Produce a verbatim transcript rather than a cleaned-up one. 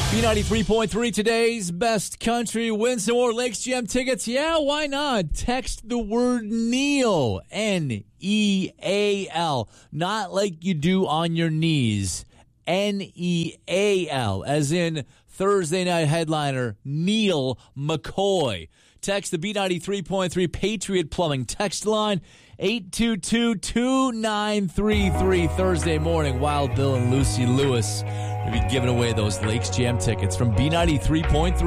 B ninety-three point three, today's best country. Win some more Lakes Jam tickets. Yeah, why not? Text the word Neal, N E A L. Not like you do on your knees. N E A L, as in Thursday night headliner Neal McCoy. Text the B ninety-three point three Patriot Plumbing text line, eight two two, two nine three three. Thursday morning, Wild Bill and Lucy Lewis will be giving away those Lakes Jam tickets from B ninety-three point three.